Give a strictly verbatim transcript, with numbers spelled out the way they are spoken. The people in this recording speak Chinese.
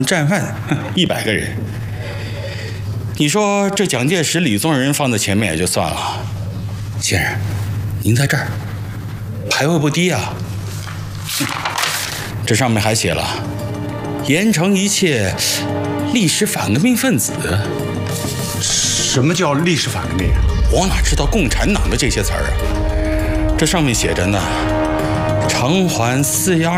战犯一百个人。你说这蒋介石、李宗仁放在前面也就算了，先生，您在这儿排位不低啊。这上面还写了，严惩一切历史反革命分子。 什么叫历史反革命？ 我哪知道共产党的这些词儿啊？这上面写着呢，偿还四幺